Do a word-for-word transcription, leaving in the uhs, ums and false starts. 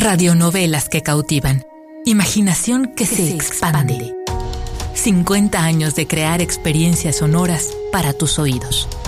Radionovelas que cautivan. Imaginación que, que se, se expande. expande. cincuenta años de crear experiencias sonoras para tus oídos.